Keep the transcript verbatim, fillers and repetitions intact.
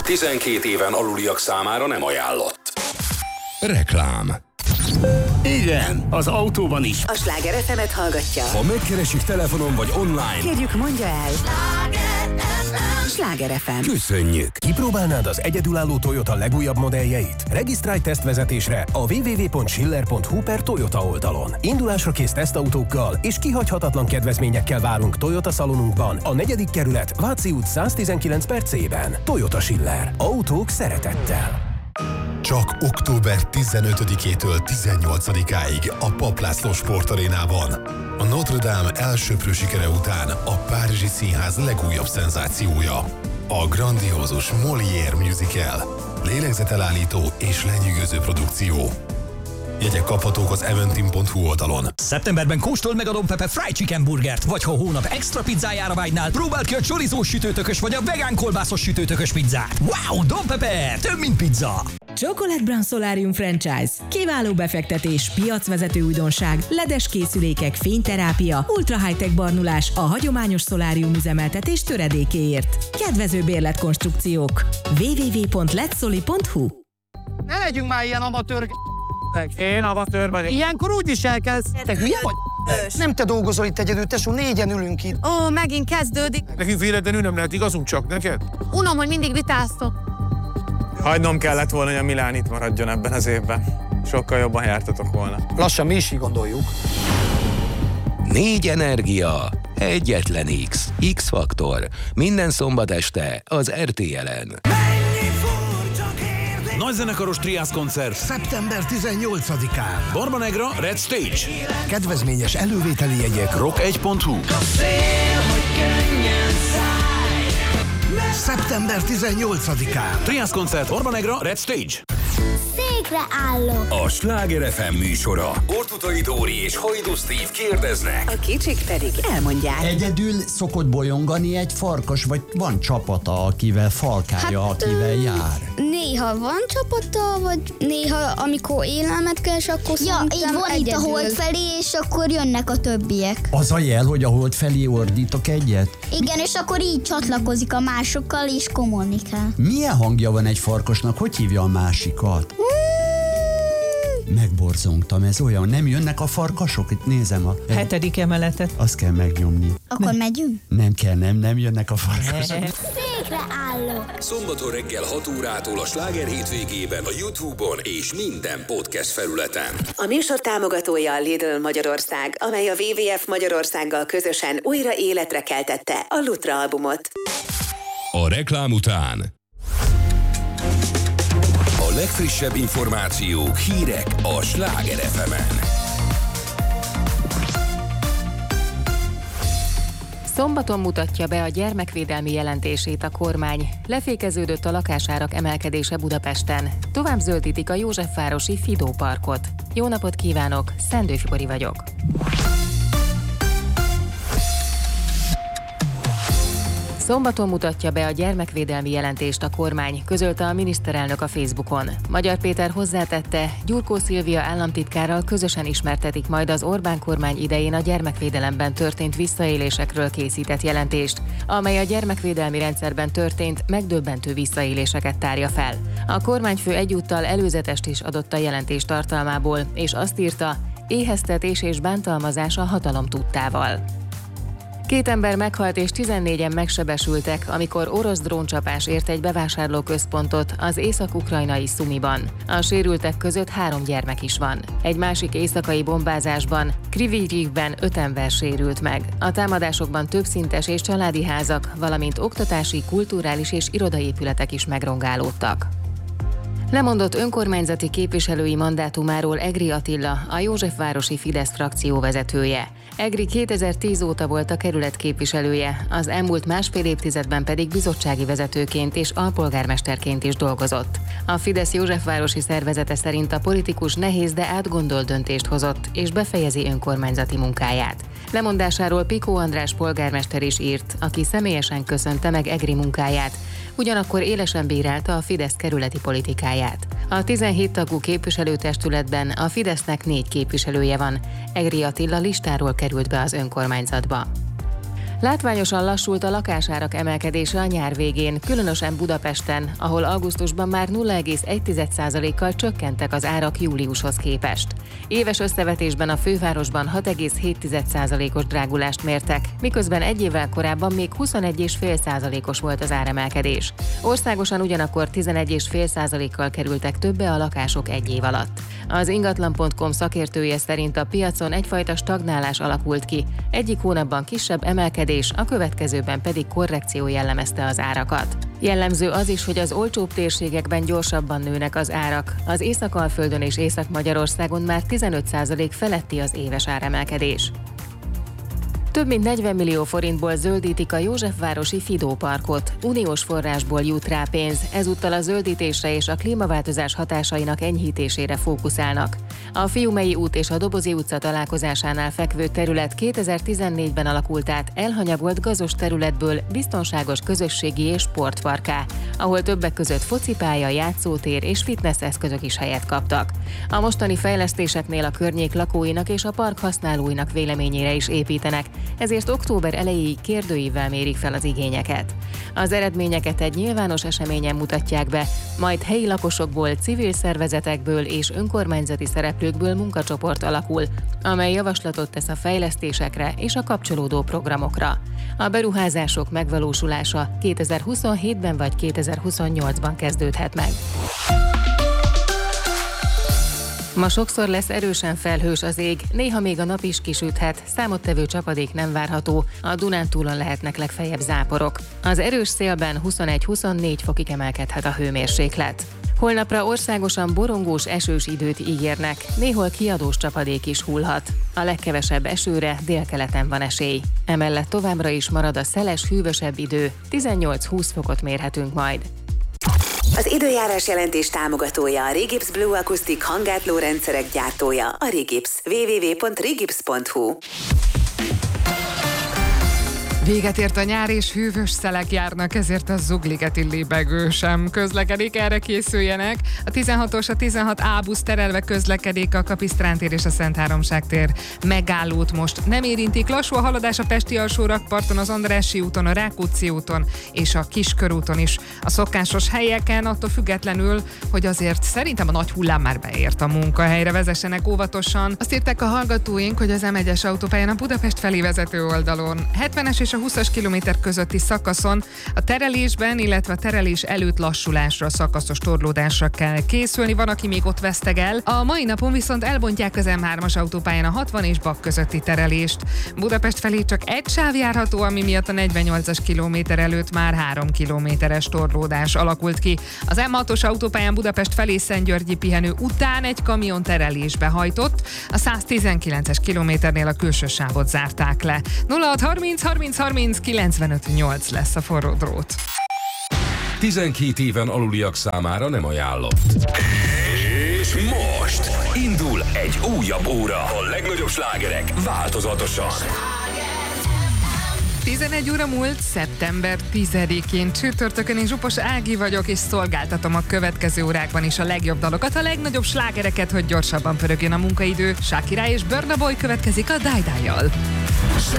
tizenkét éven aluliak számára nem ajánlott. Reklám. Igen, az autóban is. A Sláger ef emet hallgatja. Ha megkeresik telefonon vagy online, kérjük, mondja el. Sláger ef em. Köszönjük. Kipróbálnád az egyedülálló Toyota legújabb modelljeit? Regisztrálj tesztvezetésre a double-u double-u double-u pont schiller pont hu per Toyota oldalon. Indulásra kész tesztautókkal és kihagyhatatlan kedvezményekkel várunk Toyota szalonunkban, a negyedik kerület, Váci út száztizenkilenc per C-ben. Toyota Schiller. Autók szeretettel. Csak október tizenötödikétől tizennyolcadikáig a Papp László Sportarénában. A Notre Dame elsöprő sikere után a Párizsi Színház legújabb szenzációja. A grandiózus Molière musical. Lélegzetelállító és lenyűgöző produkció. Jegyek kaphatók az eventim pont hu oldalon. Szeptemberben kóstold meg a Don Pepe Fried Chicken burgert, vagy ha hónap extra pizzájára vágynál, próbáld ki a chorizós sütőtökös vagy a vegán kolbászos sütőtökös pizzát. Wow, Don Pepe, több mint pizza! Chocolate Brown Solarium Franchise. Kiváló befektetés, piacvezető újdonság, ledes készülékek, fényterápia, ultra high-tech barnulás a hagyományos szolárium üzemeltetés töredékéért. Kedvező bérletkonstrukciók. double-u double-u double-u pont letsoli pont hu. Ne legyünk már ilyen amatőr. Én amatőr vagyok. Ilyenkor úgy viselkedsz. Te hülye vagy? Nem te dolgozol itt egyedül, tesó, négyen ülünk itt. Ó, megint kezdődik. Nekünk véletlenül nem lehet igazunk, csak neked? Unom, hogy mindig vitáztok. Hagynom kellett volna, hogy a Milán itt maradjon ebben az évben. Sokkal jobban jártatok volna. Lassan mi is így gondoljuk. Négy energia, egyetlen X. X-faktor. Minden szombat este az er té el-en. Nagyzenekaros triász koncert szeptember tizennyolcadikán. Barbanegra Red Stage. Kedvezményes elővételi jegyek rock egy pont hu. szeptember tizennyolcadikán. Triász koncert Barbanegra Red Stage. Székre állok. A Sláger ef em műsora. Ortutai Dóri és Hajdu Steve kérdeznek. A kicsik pedig elmondják. Egyedül szokott bolyongani egy farkas, vagy van csapata, akivel falkája, hát, akivel jár? Néha van csapata, vagy néha amikor élelmet keres, akkor ja, így van egyedül. Itt a hold felé, és akkor jönnek a többiek. Az a jel, hogy a hold felé ordítok egyet? Igen, és akkor így csatlakozik a másokkal, és kommunikál. Milyen hangja van egy farkasnak? Hogy hívja a másikat? Megborzongtam, ez olyan, nem jönnek a farkasok? Itt nézem a... Hetedik emeletet. Azt kell megnyomni. Akkor ne. megyünk? Nem kell, nem, nem jönnek a farkasok. Székre állok. Szombaton reggel hat órától a Sláger hétvégében a YouTube-on és minden podcast felületen. A műsor támogatója a Lidl Magyarország, amely a dupla vé vé ef Magyarországgal közösen újra életre keltette a Lutra albumot. A reklám után a legfrissebb információk, hírek a Sláger ef em-en. Szombaton mutatja be a gyermekvédelmi jelentését a kormány. Lefékeződött a lakásárak emelkedése Budapesten. Tovább zöldítik a Józsefvárosi Fidó parkot. Jó napot kívánok, Szendő Fibori vagyok. Szombaton mutatja be a gyermekvédelmi jelentést a kormány, közölte a miniszterelnök a Facebookon. Magyar Péter hozzátette, Gyurkó Szilvia államtitkárral közösen ismertetik majd az Orbán kormány idején a gyermekvédelemben történt visszaélésekről készített jelentést, amely a gyermekvédelmi rendszerben történt megdöbbentő visszaéléseket tárja fel. A kormányfő egyúttal előzetest is adott a jelentés tartalmából, és azt írta, éheztetés és bántalmazás a hatalom tudtával. Két ember meghalt és tizennégyen megsebesültek, amikor orosz dróncsapás ért egy bevásárlóközpontot az észak-ukrajnai Szumiban. A sérültek között három gyermek is van. Egy másik éjszakai bombázásban, Kryvyi Rihben öt ember sérült meg. A támadásokban többszintes és családi házak, valamint oktatási, kulturális és irodaépületek is megrongálódtak. Lemondott önkormányzati képviselői mandátumáról Egri Attila, a Józsefvárosi Fidesz frakció vezetője. Egri kétezer-tíz óta volt a kerület képviselője, az elmúlt másfél évtizedben pedig bizottsági vezetőként és alpolgármesterként is dolgozott. A Fidesz Józsefvárosi szervezete szerint a politikus nehéz, de átgondolt döntést hozott, és befejezi önkormányzati munkáját. Lemondásáról Pikó András polgármester is írt, aki személyesen köszönte meg Egri munkáját, ugyanakkor élesen bírálta a Fidesz kerületi politikáját. A tizenhét tagú képviselőtestületben a Fidesznek négy képviselője van, Egri Attila listáról került be az önkormányzatba. Látványosan lassult a lakásárak emelkedése a nyár végén, különösen Budapesten, ahol augusztusban már nulla egész egy százalékkal csökkentek az árak júliushoz képest. Éves összevetésben a fővárosban hat egész hét százalékos drágulást mértek, miközben egy évvel korábban még huszonegy egész öt százalékos volt az áremelkedés. Országosan ugyanakkor tizenegy egész öt százalékkal kerültek többe a lakások egy év alatt. Az ingatlan pont com szakértője szerint a piacon egyfajta stagnálás alakult ki, egyik hónapban kisebb emelkedés, a következőben pedig korrekció jellemezte az árakat. Jellemző az is, hogy az olcsóbb térségekben gyorsabban nőnek az árak. Az Észak-Alföldön és Észak-Magyarországon már tizenöt százalék feletti az éves áremelkedés. Több mint negyven millió forintból zöldítik a Józsefvárosi Fidó parkot. Uniós forrásból jut rá pénz, ezúttal a zöldítésre és a klímaváltozás hatásainak enyhítésére fókuszálnak. A Fiumei út és a Dobozi utca találkozásánál fekvő terület kétezer-tizennégyben alakult át elhanyagolt gazos területből biztonságos közösségi és sportparkká, ahol többek között focipálya, játszótér és fitness eszközök is helyet kaptak. A mostani fejlesztéseknél a környék lakóinak és a park használóinak véleményére is építenek, ezért október elejéig kérdőívvel mérik fel az igényeket. Az eredményeket egy nyilvános eseményen mutatják be, majd helyi lakosokból, civil szervezetekből és önkormányzati szereplőkből munkacsoport alakul, amely javaslatot tesz a fejlesztésekre és a kapcsolódó programokra. A beruházások megvalósulása kétezer-huszonhétben vagy kétezer-huszonnyolcban kezdődhet meg. Ma sokszor lesz erősen felhős az ég, néha még a nap is kisüthet, számottevő csapadék nem várható, a Dunántúlon lehetnek legfeljebb záporok. Az erős szélben huszonegy-huszonnégy fokig emelkedhet a hőmérséklet. Holnapra országosan borongós, esős időt ígérnek, néhol kiadós csapadék is hullhat. A legkevesebb esőre délkeleten van esély. Emellett továbbra is marad a szeles, hűvösebb idő, tizennyolc-húsz fokot mérhetünk majd. Az időjárás jelentés támogatója a Rigips Blue Acoustic hanggátló rendszerek gyártója, a Rigips. double-u double-u double-u pont rigips pont hu. Véget ért a nyár és hűvös szelek járnak, ezért a Zugligeti libegő sem közlekedik, erre készüljenek. A tizenhatos, a tizenhat A busz terelve közlekedik, a Kapisztrán tér és a Szent Háromság tér megállót most nem érintik. Lassú a haladás a Pesti alsórakparton, az Andrássy úton, a Rákóczi úton és a Kiskörúton is. A szokásos helyeken attól függetlenül, hogy azért szerintem a nagy hullám már beért a munkahelyre, vezessenek óvatosan. Azt írták a hallgatóink, hogy az em egyes autópályán a Budapest felé vezető oldalon hetvenes és a húszas kilométer közötti szakaszon a terelésben, illetve a terelés előtt lassulásra, szakaszos torlódásra kell készülni, van, aki még ott vesztegel. A mai napon viszont elbontják az em hármas autópályán a hatvan és Bak közötti terelést. Budapest felé csak egy sáv járható, ami miatt a negyvennyolcas kilométer előtt már három kilométeres torlódás alakult ki. Az em hatos autópályán Budapest felé Szentgyörgyi pihenő után egy kamion terelésbe hajtott, a száztizenkilences kilométernél a külső sávot zárták le. nulla hat harminc harminc harminc kilencvenöt nyolc lesz a forró drót. tizenkét éven aluliak számára nem ajánlott. És most indul egy újabb óra. A legnagyobb slágerek változatosan. tizenegy óra múlt, szeptember tizedikén csütörtökön, én Zsupos Ági vagyok, és szolgáltatom a következő órákban is a legjobb dalokat, a legnagyobb slágereket, hogy gyorsabban pörögjön a munkaidő. Shakira és Burna Boy következik a Die Die-jal.